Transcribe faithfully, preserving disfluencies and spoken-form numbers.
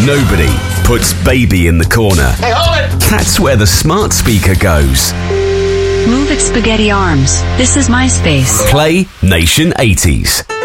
Nobody puts baby in the corner. Hey, hold it! That's where the smart speaker goes. Move it, spaghetti arms. This is my space. Play Nation eighties.